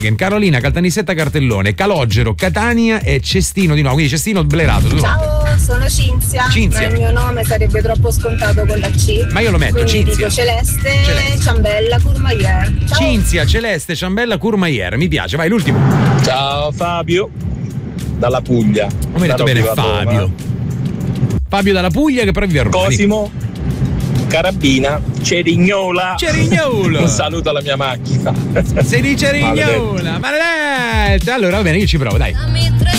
Carolina, Caltanissetta, Cartellone, Calogero, Catania e Cestino di nuovo, quindi Cestino blerato. Ciao, sono Cinzia. Cinzia. Ma il mio nome sarebbe troppo scontato con la C. Ma io lo metto, quindi Cinzia. dico Celeste. Ciambella, Courmayeur. Ciao. Cinzia, Celeste, Ciambella, Courmayeur, mi piace, vai l'ultimo. Ciao Fabio, dalla Puglia. Come hai detto bene Fabio. Fabio dalla Puglia che però vive a Roma. Cosimo, Carabina, Cerignola. Cerignola. Un saluto alla mia macchina. Sei di Cerignola, maledetta. Allora va bene, io ci provo, dai.